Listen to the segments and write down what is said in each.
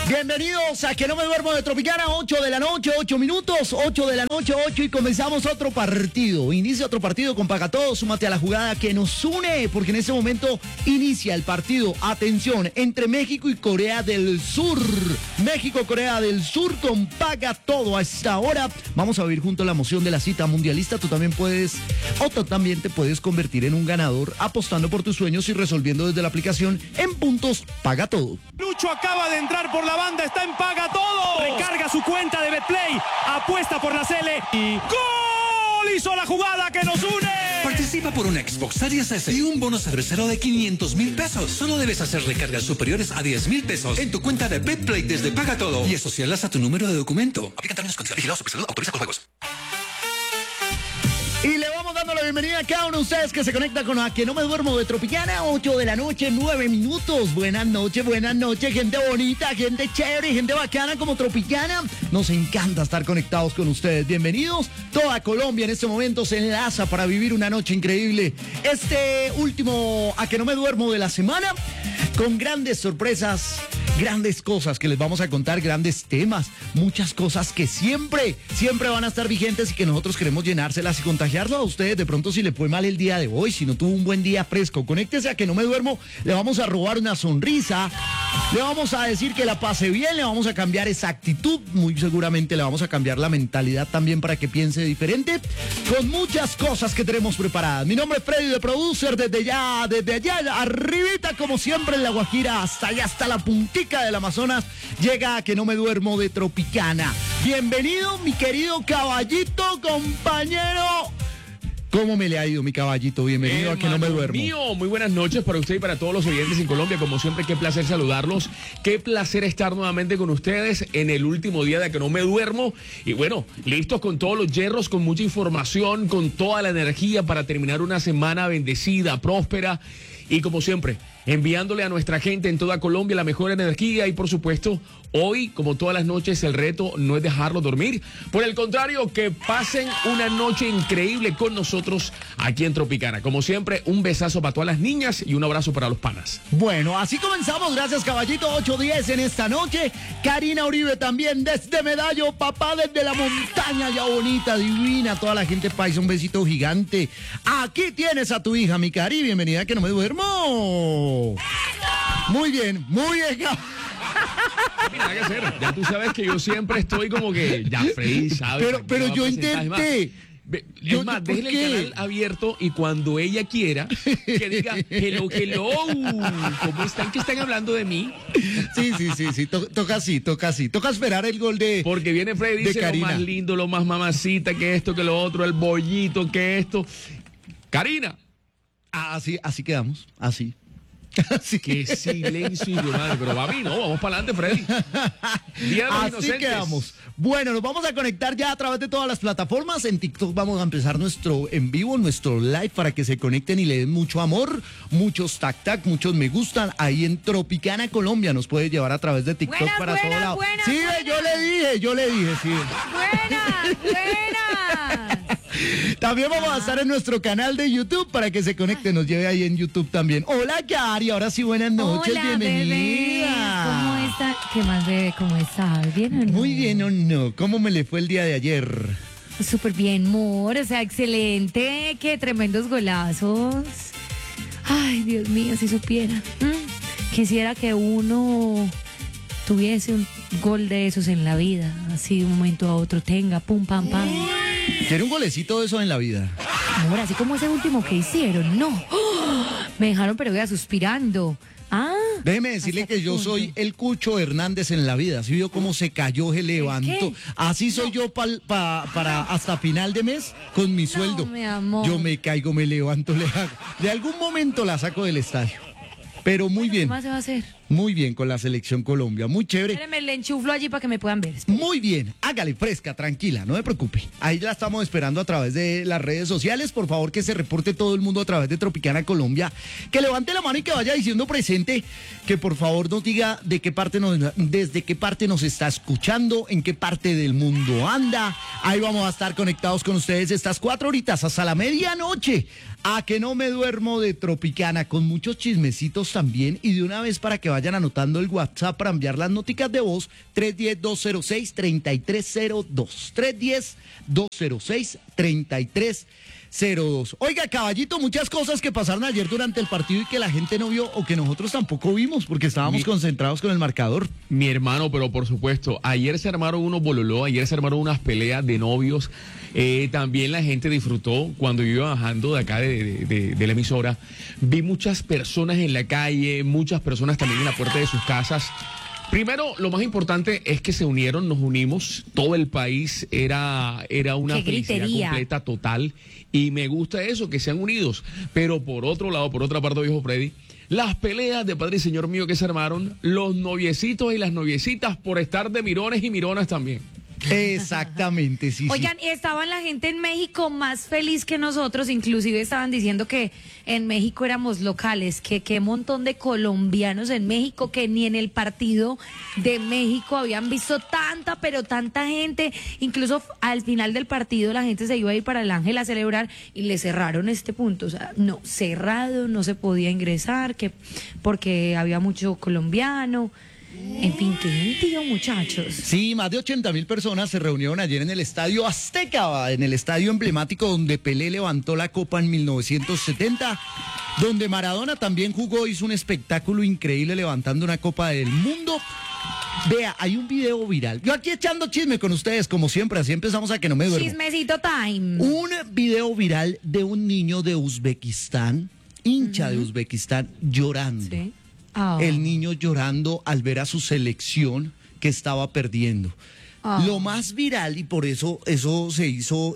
Bienvenidos a Que No Me Duermo de Tropicana, 8 de la noche, 8 minutos, 8 de la noche, 8 y comenzamos otro partido. Inicia otro partido con Paga Todo, súmate a la jugada que nos une, porque en este momento inicia el partido, atención, entre México y Corea del Sur. México, Corea del Sur con Paga Todo. A esta hora vamos a vivir juntos la emoción de la cita mundialista. Tú también te puedes convertir en un ganador apostando por tus sueños y resolviendo desde la aplicación en puntos Paga Todo. Lucho acaba de entrar por la banda, está en Paga Todo. Recarga su cuenta de Betplay, apuesta por la Cele y ¡gol! Hizo la jugada que nos une. Participa por una Xbox Series S y un bono cervecero de 500,000 pesos. Solo debes hacer recargas superiores a 10,000 pesos en tu cuenta de Betplay desde Paga Todo y asociarlas a tu número de documento. Aplican términos y condiciones. Vigilado Supersalud, autoriza con juegos. Y le vamos dando la bienvenida a cada uno de ustedes que se conecta con A Que No Me Duermo de Tropicana, 8 de la noche, 9 minutos. Buenas noches, gente bonita, gente chévere, gente bacana como Tropicana. Nos encanta estar conectados con ustedes. Bienvenidos. Toda Colombia en este momento se enlaza para vivir una noche increíble. Este último A Que No Me Duermo de la semana, con grandes sorpresas, grandes cosas que les vamos a contar, grandes temas, muchas cosas que siempre van a estar vigentes y que nosotros queremos llenárselas y contagiarlo a ustedes. De pronto, si le fue mal el día de hoy, si no tuvo un buen día fresco, conéctese a Que No Me Duermo, le vamos a robar una sonrisa, le vamos a decir que la pase bien, le vamos a cambiar esa actitud, muy seguramente le vamos a cambiar la mentalidad también para que piense diferente, con muchas cosas que tenemos preparadas. Mi nombre es Freddy, de Producer, desde allá, arribita, como siempre en La Guajira, hasta allá, hasta la puntica del Amazonas, llega a Que No Me Duermo de Tropicana. Bienvenido, mi querido caballito, compañero. ¿Cómo me le ha ido, mi caballito? Bienvenido a Que No Me Duermo. Mío, muy buenas noches para usted y para todos los oyentes en Colombia. Como siempre, qué placer saludarlos. Qué placer estar nuevamente con ustedes en el último día de Que No Me Duermo. Y bueno, listos con todos los hierros, con mucha información, con toda la energía para terminar una semana bendecida, próspera. Y como siempre, enviándole a nuestra gente en toda Colombia la mejor energía y por supuesto, hoy, como todas las noches, el reto no es dejarlo dormir. Por el contrario, que pasen una noche increíble con nosotros aquí en Tropicana. Como siempre, un besazo para todas las niñas y un abrazo para los panas. Bueno, así comenzamos. Gracias, caballito. 8:10 en esta noche. Karina Uribe también desde Medallo, papá desde la montaña ya bonita, divina. Toda la gente paisa, un besito gigante. Aquí tienes a tu hija, mi Cari. Bienvenida a Que No Me Duermo. Muy bien, Mira, ¿qué hacer? Ya tú sabes que yo siempre estoy como que, ya Freddy sabe. Pero yo intenté. Es más, déjele el canal abierto y cuando ella quiera, que diga, hello, ¿cómo están? ¿Qué están hablando de mí? Sí, toca así. Toca esperar el gol de porque viene Freddy y dice Karina. Lo más lindo, lo más mamacita, que esto, que lo otro, el bollito, que esto. Karina. Así quedamos, así. Qué silencio, madre, pero papi, no, vamos para adelante, Freddy. Día de los así inocentes. Quedamos. Bueno, nos vamos a conectar ya a través de todas las plataformas. En TikTok vamos a empezar nuestro en vivo, nuestro live, para que se conecten y le den mucho amor, muchos tac, muchos me gustan. Ahí en Tropicana, Colombia, nos puede llevar a través de TikTok para todo lado. Sí, yo le dije, sí. Buenas. También vamos a estar en nuestro canal de YouTube para que se conecte, nos lleve ahí en YouTube también. Hola, Yari, ahora sí, buenas noches, hola, bienvenida. Bebé. ¿Cómo está? ¿Qué más, bebé? ¿Cómo estás? ¿Bien o no? Muy bien o no. ¿Cómo me le fue el día de ayer? Súper bien, amor, o sea, excelente, qué tremendos golazos. Ay, Dios mío, si supiera. Quisiera que uno tuviese un gol de esos en la vida, así de un momento a otro tenga, pum, pam, pam. ¿Quiere un golecito de eso en la vida? Amor, así como ese último que hicieron, no. ¡Oh! Me dejaron, pero vea, suspirando. Déjeme decirle que yo soy el Cucho Hernández en la vida. ¿Sí vio cómo se cayó, se levantó? Así soy yo para hasta final de mes con mi sueldo. Mi amor. Yo me caigo, me levanto, le hago. De algún momento la saco del estadio. Pero muy bien. ¿Qué más se va a hacer? Muy bien con la selección Colombia, muy chévere. Espérenme, le enchuflo allí para que me puedan ver. Muy bien, hágale, fresca, tranquila, no se preocupe. Ahí la estamos esperando a través de las redes sociales. Por favor, que se reporte todo el mundo a través de Tropicana Colombia. Que levante la mano y que vaya diciendo presente. Que por favor nos diga desde qué parte nos está escuchando, en qué parte del mundo anda. Ahí vamos a estar conectados con ustedes estas 4 horitas hasta la medianoche. A Que No Me Duermo de Tropicana, con muchos chismecitos también. Y de una vez para que vayan anotando el WhatsApp para enviar las noticas de voz, 310-206-3302. 310-206-3302. Oiga, caballito, muchas cosas que pasaron ayer durante el partido y que la gente no vio o que nosotros tampoco vimos porque estábamos concentrados con el marcador. Mi hermano, pero por supuesto, ayer se armaron unos bololó, ayer se armaron unas peleas de novios. También la gente disfrutó cuando yo iba bajando de acá de la emisora. Vi muchas personas en la calle, muchas personas también en la puerta de sus casas. Primero, lo más importante es que se unieron, nos unimos, todo el país era una felicidad completa, total, y me gusta eso, que sean unidos. Pero por otro lado, por otra parte, viejo Freddy, las peleas de padre y señor mío que se armaron, los noviecitos y las noviecitas por estar de mirones y mironas también. Exactamente, sí. Oigan, y estaban la gente en México más feliz que nosotros, inclusive estaban diciendo que en México éramos locales, que qué montón de colombianos en México, que ni en el partido de México habían visto tanta, pero tanta gente, incluso al final del partido la gente se iba a ir para el Ángel a celebrar y le cerraron este punto, o sea, no, cerrado, no se podía ingresar, que porque había mucho colombiano. En fin, qué gentío, muchachos. Sí, más de 80,000 personas se reunieron ayer en el Estadio Azteca, en el estadio emblemático donde Pelé levantó la copa en 1970, donde Maradona también jugó, hizo un espectáculo increíble levantando una copa del mundo. Vea, hay un video viral. Yo aquí echando chisme con ustedes, como siempre, así empezamos a que no me duermo. Chismecito time. Un video viral de un niño de Uzbekistán, hincha de Uzbekistán, llorando. Sí. Oh. El niño llorando al ver a su selección que estaba perdiendo. Oh. Lo más viral, y por eso se hizo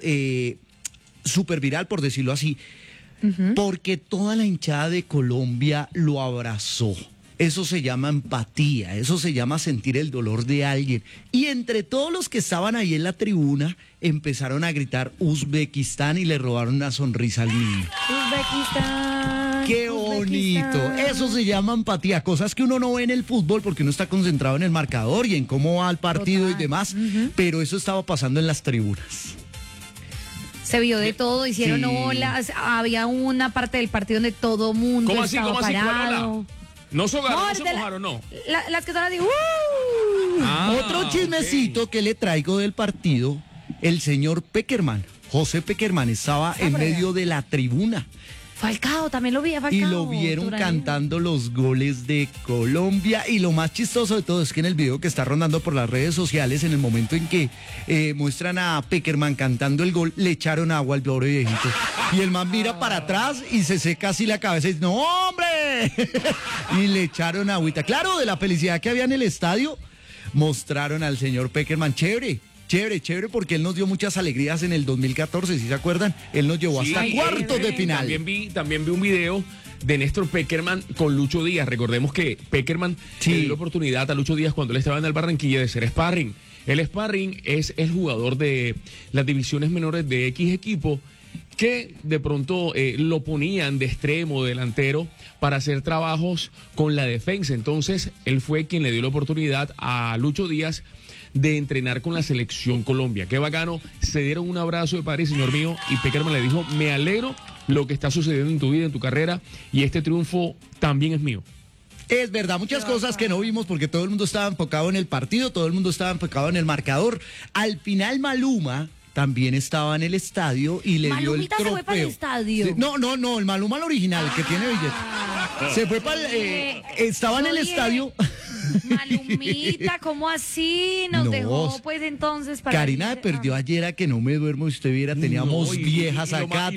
súper viral, por decirlo así, porque toda la hinchada de Colombia lo abrazó. Eso se llama empatía, eso se llama sentir el dolor de alguien. Y entre todos los que estaban ahí en la tribuna, empezaron a gritar Uzbekistán y le robaron una sonrisa al niño. Uzbekistán. ¡Qué bonito! Eso se llama empatía, cosas que uno no ve en el fútbol porque uno está concentrado en el marcador y en cómo va el partido y demás, pero eso estaba pasando en las tribunas. Se vio de todo, hicieron olas, había una parte del partido donde todo mundo ¿Cómo así? estaba ¿Cómo así? ¿Cuál parado. ola? ¿No se ahogaron, no se de mojaron, no? Las que están así, Otro chismecito que le traigo del partido, el señor Pekerman, José Pekerman, estaba en medio de la tribuna. Falcao, también lo vi a Falcao. Y lo vieron cantando los goles de Colombia. Y lo más chistoso de todo es que en el video que está rondando por las redes sociales, en el momento en que muestran a Pekerman cantando el gol, le echaron agua al pobre viejito. Y el man mira para atrás y se seca así la cabeza y dice, ¡no, hombre! Y le echaron agüita. Claro, de la felicidad que había en el estadio, mostraron al señor Pekerman. Chévere, porque él nos dio muchas alegrías en el 2014, ¿sí se acuerdan? Él nos llevó hasta cuartos de final. También vi un video de Néstor Pekerman con Lucho Díaz. Recordemos que Pekerman le dio la oportunidad a Lucho Díaz cuando él estaba en el Barranquilla de ser sparring. El sparring es el jugador de las divisiones menores de X equipo que de pronto lo ponían de extremo, delantero, para hacer trabajos con la defensa. Entonces, él fue quien le dio la oportunidad a Lucho Díaz de entrenar con la selección Colombia. Qué bacano, se dieron un abrazo de padre y señor mío, y Pekerman le dijo, me alegro lo que está sucediendo en tu vida, en tu carrera, y este triunfo también es mío. Es verdad, muchas cosas que no vimos porque todo el mundo estaba enfocado en el partido, todo el mundo estaba enfocado en el marcador. Al final Maluma también estaba en el estadio y le dio el Malumita trofeo. se fue para el estadio. Sí, no, el Maluma el original, el que tiene billete. Se fue para estaba en el estadio. Malumita, ¿cómo así? Nos dejó pues entonces para... Karina perdió ayer a que no me duermo, si usted viera, teníamos viejas acá.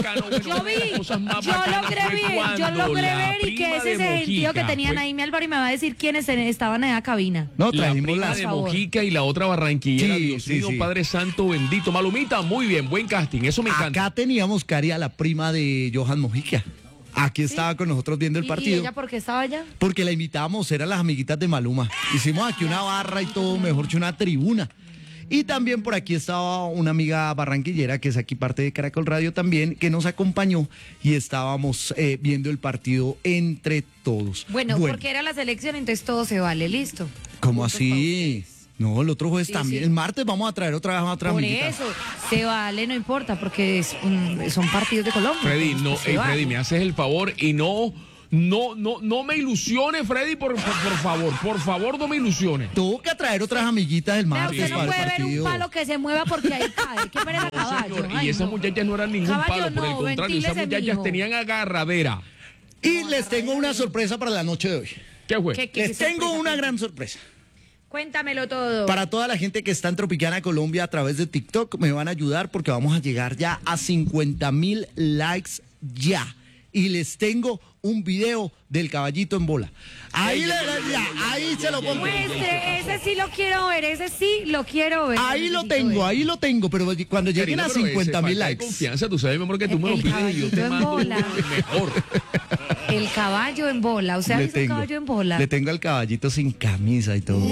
Yo logré ver y que ese gentío que tenían ahí, mi Álvaro, y me va a decir quiénes estaban en la cabina. No, la trajimos prima de Mojica y la otra barranquillera, Dios mío, Padre Santo bendito. Malumita, muy bien, buen casting, eso me encanta. Acá teníamos, Cari, a la prima de Johan Mojica. Aquí estaba con nosotros viendo el partido. ¿Y ella por qué estaba allá? Porque la invitábamos, eran las amiguitas de Maluma. Hicimos aquí una barra y todo, mejor que una tribuna. Y también por aquí estaba una amiga barranquillera, que es aquí parte de Caracol Radio también, que nos acompañó y estábamos viendo el partido entre todos. Bueno, porque era la selección, entonces todo se vale, listo. ¿Cómo así? No, el otro jueves también. El martes vamos a traer otra amiguita. Por eso, se vale, no importa, porque son partidos de Colombia. Freddy, Freddy, me haces el favor y no No me ilusione, Freddy, por favor, no me ilusione. Tuvo que traer otras amiguitas del Vea, martes usted no para el puede ver un partido. palo que se mueva porque ahí cae. ¿Qué pereza caballo? Señor, Ay, y esas no. muchachas no eran ningún Caballo palo, por el no, contrario, esas ventílese, muchachas mijo. tenían agarradera. Y les tengo una sorpresa para la noche de hoy. ¿Qué fue? ¿Qué Les tengo sorpresa? una gran sorpresa. Cuéntamelo todo. Para toda la gente que está en Tropicana Colombia a través de TikTok, me van a ayudar porque vamos a llegar ya a 50,000 likes ya. Y les tengo un video del caballito en bola. Ahí se lo pongo. Muestre, ese sí lo quiero ver, Ahí lo Necesito tengo, pero cuando lleguen Karina, a pero ese 50,000 falta de likes. confianza, tú sabes, mi amor, que tú me lo El pides y yo te caballito en mando bola. mejor. ver. El caballo en bola, o sea, Le es un caballo en bola. le tengo al caballito sin camisa y todo.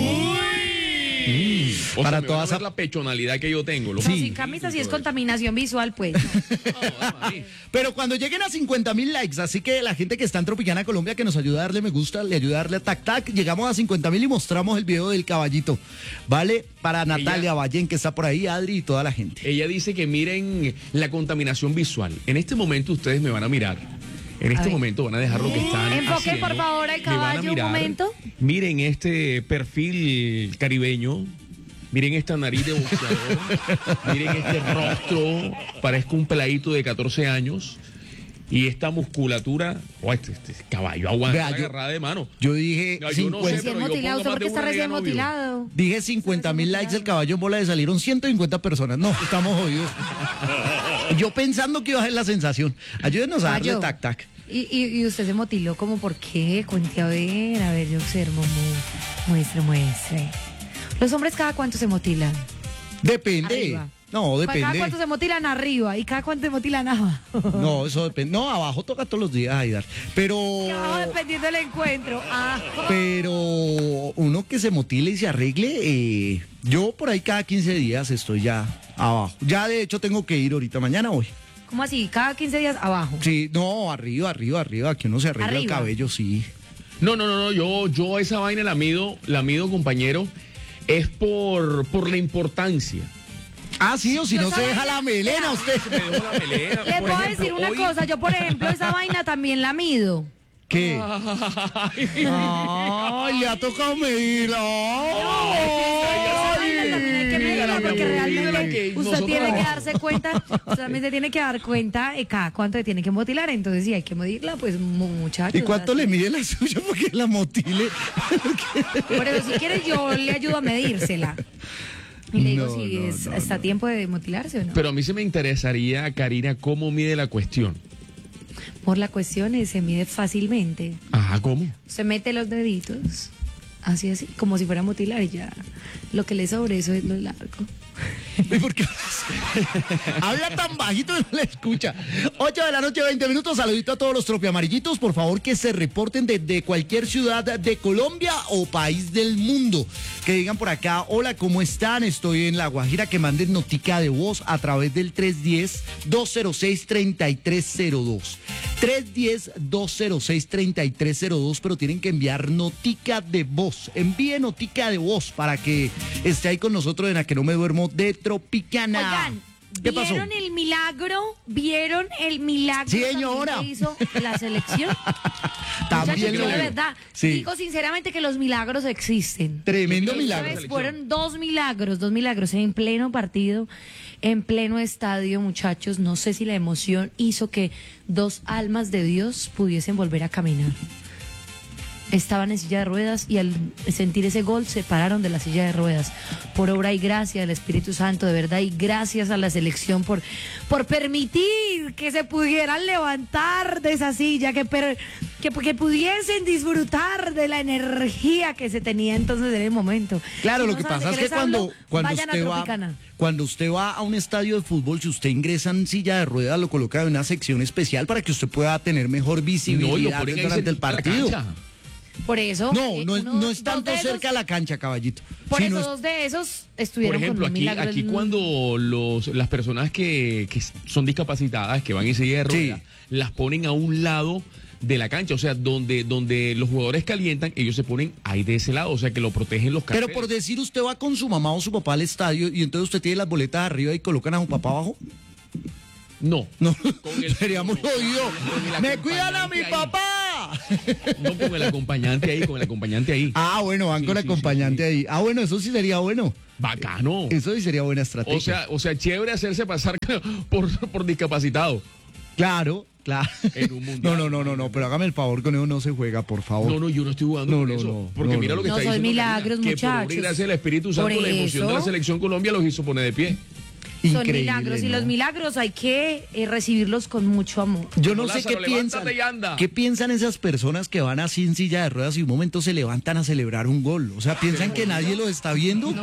O Para sea, me van a todas ver a- la pechonalidad que yo tengo. No, sin camisa sí es contaminación visual, pues. Pero cuando lleguen a 50,000 likes, así que la gente que está en Tropicana Colombia que nos ayuda a darle me gusta, le ayuda a darle a tac tac, llegamos a 50,000 y mostramos el video del caballito. ¿Vale? Para Natalia Ballén que está por ahí, Adri y toda la gente. Ella dice que miren la contaminación visual. En este momento ustedes me van a mirar. En este ver. momento van a dejar lo que están Enfoque, haciendo. por favor, al Me van a caballo un mirar. momento. Miren este perfil caribeño. Miren esta nariz de boxeador. Miren este rostro. Parezco un peladito de 14 años. Y esta musculatura. Oh, este caballo aguanta Vea, la yo- agarrada de mano. Yo dije No, yo no sé, Recién pero yo motilado, pongo ¿usted más por qué de está una recién regla novio. motilado? Dije 50,000 likes el caballo en bola y salieron 150 personas. No, estamos jodidos. Yo pensando que iba a ser la sensación. Ayúdenos a darle Caballo. tac tac. Y usted se motiló, ¿como por qué? Cuente a ver, yo observo. Muestre. Los hombres, ¿cada cuánto se motilan? Depende. Arriba. No, ¿Cada depende. cuánto se motilan arriba? ¿Y cada cuánto se motilan abajo? No, eso depende. No, abajo toca todos los días, Aidar. Pero. Abajo dependiendo del encuentro. Ah. Pero uno que se motile y se arregle, yo por ahí cada 15 días estoy ya abajo. Ya de hecho tengo que ir ahorita, mañana voy. ¿Cómo así? ¿Cada 15 días abajo? Sí, no, arriba, que uno se arregle el Arriba. cabello, sí. No, yo esa vaina la mido, compañero, es por la importancia. Ah, sí, o si Yo no se sabía- deja la melena usted. Me dejo la melena. Les Por voy a ejemplo, decir una hoy- cosa. Yo, por ejemplo, esa vaina también la mido. ¿Qué? Ay, le ha tocado medirla. Esa vaina también hay que medirla porque realmente usted tiene que darse cuenta, solamente tiene que dar cuenta de cada cuánto le tiene que motilar. Entonces, si hay que medirla, pues muchachos. ¿Y cuánto así. le mide la suya porque la motile? Por eso, si quieres, yo le ayudo a medírsela. Y le digo No, si no, está a tiempo de motilarse o no. Pero a mí se me interesaría, Karina, cómo mide la cuestión. Por la cuestión es, se mide fácilmente. Ajá, ¿cómo? Se mete los deditos, así, como si fuera a mutilar y ya. Lo que le sobre eso es lo largo. ¿Y por qué habla tan bajito y no le escucha? 8 de la noche, 20 minutos. Saludito a todos los tropiamarillitos. Por favor, que se reporten desde cualquier ciudad de Colombia o país del mundo. Que digan por acá, hola, ¿cómo están? Estoy en La Guajira. Que manden notica de voz a través del 310-206-3302. 310-206-3302, pero tienen que enviar notica de voz. Envíe notica de voz para que esté ahí con nosotros en A Que No Me Duermo de Tropicana. Oigan, ¿Qué pasó? ¿vieron el milagro? ¿Vieron el milagro Sí, también señora. que hizo la selección? También Muchachos, yo lo de veo. verdad Sí. digo sinceramente que los milagros existen. Tremendo Esta milagro. vez fueron dos milagros en pleno partido, en pleno estadio, muchachos. No sé si la emoción hizo que dos almas de Dios pudiesen volver a caminar. Estaban en silla de ruedas y al sentir ese gol se pararon de la silla de ruedas. Por obra y gracia del Espíritu Santo, de verdad, y gracias a la selección por permitir que se pudieran levantar de esa silla, que pudiesen disfrutar de la energía que se tenía entonces en el momento. Claro, Si lo no que saben pasa de es qué que les hablo, cuando vayan a usted Tropicana. cuando usted va a un estadio de fútbol, si usted ingresa en silla de ruedas, lo coloca en una sección especial para que usted pueda tener mejor No, y lo visibilidad ponen ahí durante el cerquita a la partido. cancha. Por eso. No es dos tanto de esos- cerca a la cancha, caballito. Por sino eso es- dos de esos Por estuvieron ejemplo, con un aquí, milagro. aquí cuando las personas que son discapacitadas, que van en silla de ruedas, las ponen a un lado de la cancha, o sea, donde los jugadores calientan, ellos se ponen ahí de ese lado, o sea, que lo protegen los Pero carteles. por decir, usted va con su mamá o su papá al estadio y entonces usted tiene las boletas arriba y colocan a su papá abajo. No. No, Con el- seríamos jodidos. con el ¡Me cuidan a mi acompañante ahí. papá! ¡Epa! No, con el acompañante ahí, Ah, bueno, van Sí, con sí, acompañante sí, sí. ahí. Ah, bueno, eso sí sería bueno. Bacano. Eso sí sería buena estrategia. O sea, chévere hacerse pasar por discapacitado. Claro. En un mundial. No, pero hágame el favor, con eso no se juega, por favor. No, yo no estoy jugando No, con no, eso. no, Porque no, mira no. lo que No está son diciendo milagros, Karina, que por obra y muchachos. gracia del Espíritu Santo, Por la emoción de la eso. selección Colombia los hizo poner de pie. Son Increíble, milagros y ¿no? los milagros hay que recibirlos con mucho amor. Yo no No, sé Lázaro, qué piensan. levántate y anda. ¿Qué piensan esas personas que van así en silla de ruedas y un momento se levantan a celebrar un gol? O sea, ¿piensan que nadie los está viendo? No,